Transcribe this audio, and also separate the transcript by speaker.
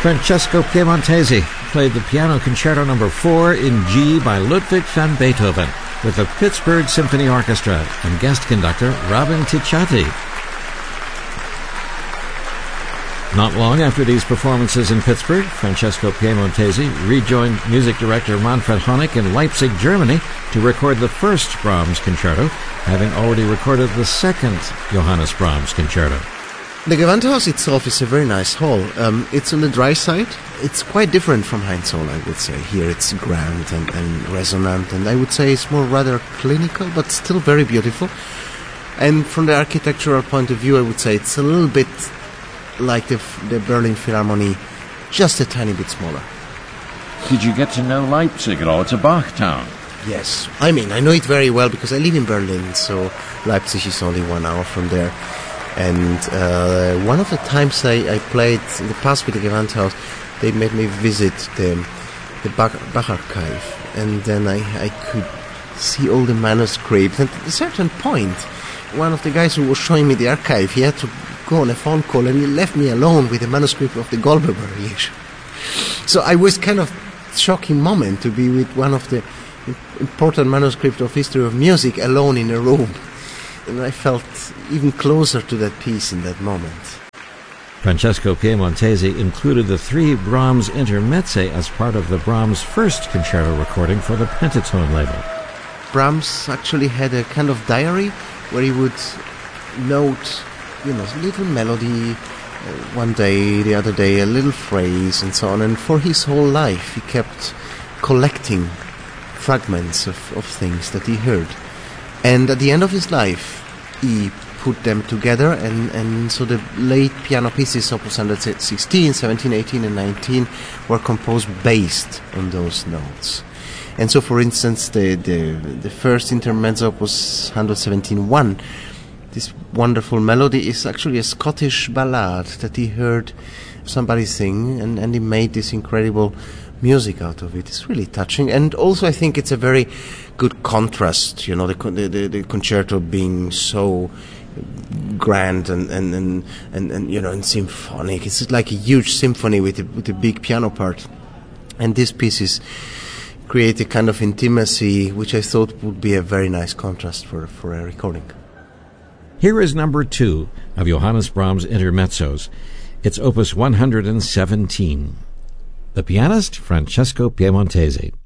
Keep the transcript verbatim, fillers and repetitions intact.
Speaker 1: Francesco Piemontesi played the Piano Concerto Number four in G by Ludwig van Beethoven with the Pittsburgh Symphony Orchestra and guest conductor Robin Ticciati. Not long after these performances in Pittsburgh, Francesco Piemontesi rejoined music director Manfred Honeck in Leipzig, Germany, to record the first Brahms concerto, having already recorded the second Johannes Brahms concerto.
Speaker 2: The Gewandhaus itself is a very nice hall. Um, it's on the dry side. It's quite different from Heinz Hall, I would say. Here it's grand and, and resonant, and I would say it's more rather clinical, but still very beautiful. And from the architectural point of view, I would say it's a little bit like the, the Berlin Philharmonie, just a tiny bit smaller.
Speaker 3: Did you get to know Leipzig at all? It's a Bach town.
Speaker 2: Yes. I mean, I know it very well because I live in Berlin, so Leipzig is only one hour from there. And uh, one of the times I, I played in the past with the Gewandhaus, they made me visit the, the Bach, Bach archive. And then I, I could see all the manuscripts. And at a certain point, one of the guys who was showing me the archive, he had to go on a phone call and he left me alone with the manuscript of the Goldberg Variation. So I was kind of shocking moment to be with one of the important manuscripts of history of music alone in a room. And I felt even closer to that piece in that moment.
Speaker 1: Francesco Piemontesi included the three Brahms intermezzi as part of the Brahms first concerto recording for the Pentatone label.
Speaker 2: Brahms actually had a kind of diary where he would note, you know, a little melody, uh, one day, the other day, a little phrase, and so on. And for his whole life, he kept collecting fragments of, of things that he heard. And at the end of his life, he put them together, and, and so the late piano pieces, Opus one sixteen, seventeen, eighteen, and nineteen, were composed based on those notes. And so, for instance, the the, the first intermezzo, Opus one seventeen one, this wonderful melody is actually a Scottish ballad that he heard somebody sing, and, and he made this incredible music out of it. It's really touching, and also I think it's a very good contrast, you know, the the, the concerto being so grand and and, and, and and you know, and symphonic. It's like a huge symphony with a, with a big piano part, and these pieces create a kind of intimacy which I thought would be a very nice contrast for for a recording.
Speaker 1: Here is number two of Johannes Brahms' intermezzos. It's Opus one seventeen. The pianist, Francesco Piemontesi.